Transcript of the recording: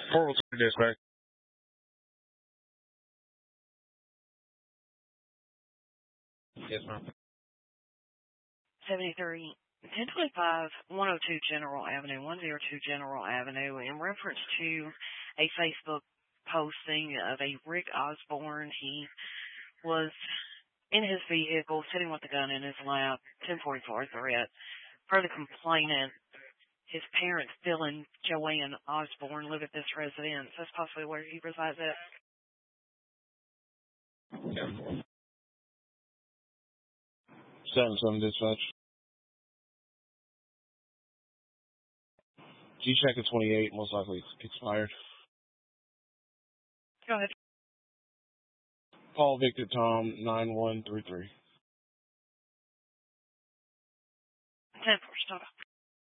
Portal to dispatch. Yes, ma'am. 73, 1025, 102 General Avenue, 102 General Avenue, in reference to a Facebook posting of a Rick Osborne. He was in his vehicle, sitting with a gun in his lap, 1044 threat. Per the complainant, his parents, Phil and Joanne Osborne, live at this residence. That's possibly where he resides at. Yeah. 7-7 dispatch. G-check at 28, most likely expired. Go ahead. Paul Victor Tom 9133. 10-4, stop.